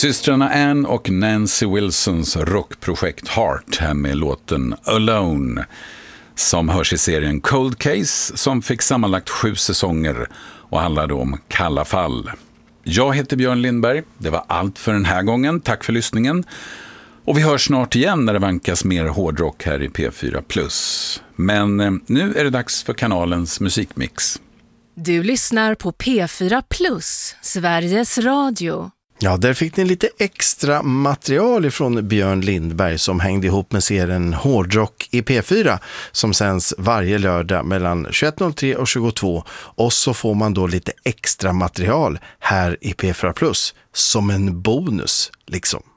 Systrarna Ann och Nancy Wilsons rockprojekt Heart här med låten Alone som hörs i serien Cold Case som fick sammanlagt 7 säsonger och handlade om kalla fall. Jag heter Björn Lindberg. Det var allt för den här gången. Tack för lyssningen. Och vi hörs snart igen när det vankas mer hårdrock här i P4+. Men nu är det dags för kanalens musikmix. Du lyssnar på P4+, Sveriges Radio. Ja, där fick ni lite extra material ifrån Björn Lindberg som hängde ihop med serien Hårdrock i P4 som sänds varje lördag mellan 21.03 och 22. Och så får man då lite extra material här i P4+, som en bonus liksom.